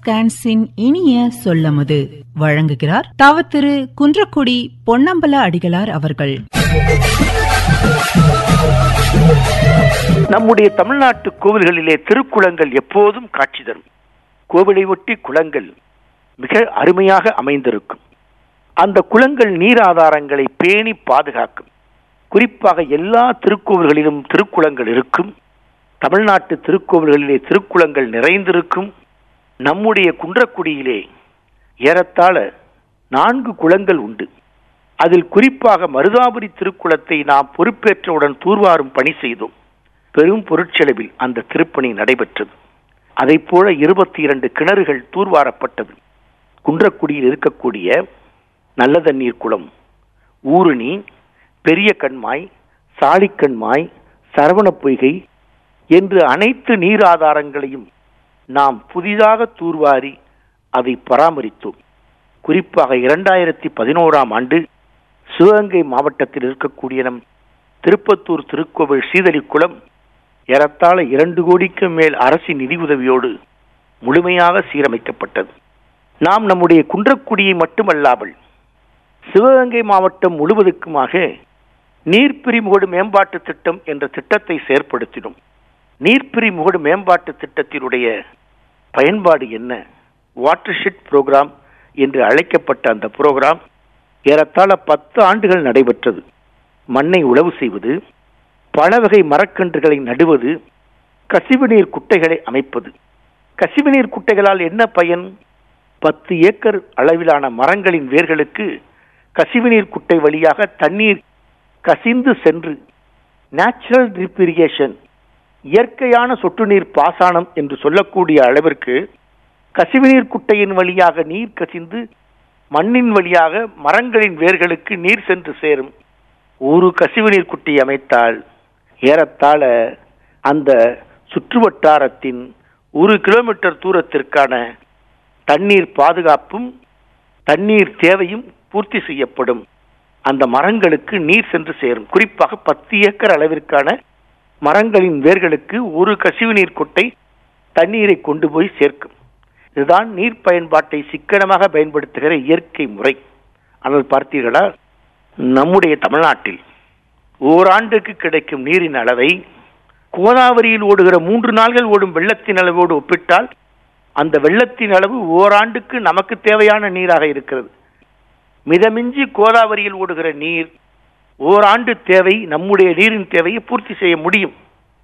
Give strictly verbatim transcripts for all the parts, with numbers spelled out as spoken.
ஸ்கேன்ஸின் இனிய சொல்லமுது வழங்குகிறார் தவ திரு குன்றக்குடி பொன்னம்பல அடிகளார் அவர்கள். நம்முடைய தமிழ்நாட்டு கோவில்களிலே திருக்குளங்கள் எப்போதும் காட்சி தரும். கோவிலை ஒட்டி குளங்கள் மிக அருமையாக அமைந்திருக்கும். அந்த குளங்கள் நீர் ஆதாரங்களை பேணி பாதுகாக்கும். குறிப்பாக எல்லா திருக்கோவில்களிலும் திருக்குளங்கள் இருக்கும். தமிழ்நாட்டு திருக்கோவில்களிலே திருக்குளங்கள் நிறைந்திருக்கும். நம்முடைய குன்றக்குடியிலே ஏறத்தாழ நான்கு குளங்கள் உண்டு. அதில் குறிப்பாக மருதாபுரி திருக்குளத்தை நாம் பொறுப்பேற்றவுடன் தூர்வாரும் பணி செய்தோம். பெரும் பொருட்செலவில் அந்த திருப்பணி நடைபெற்றது. அதை போல இருபத்தி இரண்டு கிணறுகள் தூர்வாரப்பட்டது. குன்றக்குடியில் இருக்கக்கூடிய நல்ல தண்ணீர் குளம், ஊருணி, பெரிய கண்மாய், சாலிக்கண்மாய், சரவண பொய்கை என்று அனைத்து நீர் ஆதாரங்களையும் நாம் புதிதாக தூர்வாரி அதை பராமரித்தோம். குறிப்பாக இரண்டாயிரத்தி பதினோராம் ஆண்டு சிவகங்கை மாவட்டத்தில் இருக்கக்கூடிய நம் திருப்பத்தூர் திருக்கோவில் சீதலிக்குளம் ஏறத்தாழ இரண்டு கோடிக்கு மேல் அரசின் நிதி உதவியோடு முழுமையாக சீரமைக்கப்பட்டது. நாம் நம்முடைய குன்றக்குடியை மட்டுமல்லாமல் சிவகங்கை மாவட்டம் முழுவதுக்குமாக நீர்பிரிமுகடு மேம்பாட்டு திட்டம் என்ற திட்டத்தை செயற்படுத்தினோம். நீர்பிரிமுகடு மேம்பாட்டு திட்டத்தினுடைய பயன்பாடு என்ன? வாட்டர்ஷெட் புரோகிராம் என்று அழைக்கப்பட்ட அந்த புரோகிராம் ஏறத்தாழ பத்து ஆண்டுகள் நடைபெற்றது. மண்ணை உழவு செய்வது, பல வகை மரக்கன்றுகளை நடுவது, கசிவுநீர் குட்டைகளை அமைப்பது. கசிவுநீர் குட்டைகளால் என்ன பயன்? பத்து ஏக்கர் அளவிலான மரங்களின் வேர்களுக்கு கசிவுநீர் குட்டை வழியாக தண்ணீர் கசிந்து சென்று நேச்சுரல் ட்ரிப் இரிகேஷன், இயற்கையான சொட்டு நீர் பாசனம் என்று சொல்லக்கூடிய அளவிற்கு கசிவுநீர் குட்டையின் வழியாக நீர் கசிந்து மண்ணின் வழியாக மரங்களின் வேர்களுக்கு நீர் சென்று சேரும். ஒரு கசிவுநீர் குட்டை அமைத்தால் ஏறத்தாழ அந்த சுற்றுவட்டாரத்தின் ஒரு கிலோமீட்டர் தூரத்திற்கான தண்ணீர் பாதுகாப்பும் தண்ணீர் தேவையும் பூர்த்தி செய்யப்படும். அந்த மரங்களுக்கு நீர் சென்று சேரும். குறிப்பாக பத்து ஏக்கர் அளவிற்கான மரங்களின் வேர்களுக்கு ஒரு கசிவு நீர் குட்டை தண்ணீரை கொண்டு போய் சேர்க்கும். இதுதான் நீர் பயன்பாட்டை சிக்கனமாக பயன்படுத்துகிற இயற்கை முறை. ஆனால் பார்த்தீர்களா, நம்முடைய தமிழ்நாட்டில் ஓராண்டுக்கு கிடைக்கும் நீரின் அளவை கோதாவரியில் ஓடுகிற மூன்று நாள்கள் ஓடும் வெள்ளத்தின் அளவோடு ஒப்பிட்டால் அந்த வெள்ளத்தின் அளவு ஓராண்டுக்கு நமக்கு தேவையான நீராக இருக்கிறது. மிதமிஞ்சி கோதாவரியில் ஓடுகிற நீர் ஓராண்டு தேவை, நம்முடைய நீரின் தேவையை பூர்த்தி செய்ய முடியும்.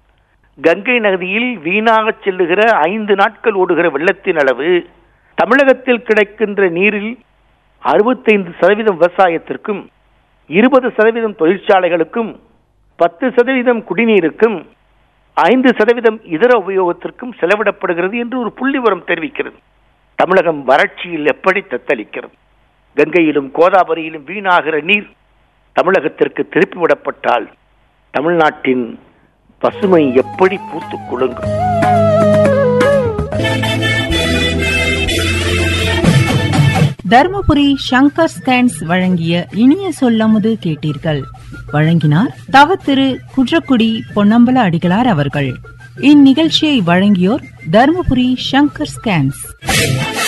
கங்கை நதியில் வீணாக செல்லுகிற ஐந்து நாட்கள் ஓடுகிற வெள்ளத்தின் அளவு தமிழகத்தில் கிடைக்கின்ற நீரில் அறுபத்தைந்து சதவீதம் விவசாயத்திற்கும், இருபது சதவீதம் தொழிற்சாலைகளுக்கும், பத்து சதவீதம் குடிநீருக்கும், ஐந்து சதவீதம் இதர உபயோகத்திற்கும் செலவிடப்படுகிறது என்று ஒரு புள்ளிவிவரம் தெரிவிக்கிறது. தமிழகம் வறட்சியில் எப்படி தத்தளிக்கிறது? கங்கையிலும் கோதாவரியிலும் வீணாகிற நீர் தமிழகத்திற்கு திருப்பிவிடப்பட்டால் தமிழ்நாட்டின் பசுமை எப்படி பூத்துக் குலுங்கும்? தர்மபுரி சங்கர் ஸ்கேன்ஸ் வழங்கிய இனிய சொல்லமுது கேட்டீர்கள். வழங்கினார் தவ திரு குன்றக்குடி பொன்னம்பல அடிகளார் அவர்கள். இந்நிகழ்ச்சியை வழங்கியோர் தர்மபுரி சங்கர் ஸ்கேன்ஸ்.